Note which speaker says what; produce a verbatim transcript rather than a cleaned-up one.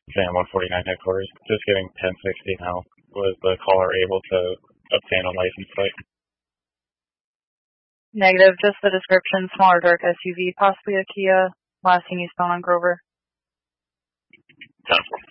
Speaker 1: Sam one forty-nine headquarters. Just getting ten sixty now. Was the caller able to obtain a license plate?
Speaker 2: Negative, just the description, smaller dark S U V, possibly a Kia, last seen eastbound on Grover.
Speaker 1: ten four.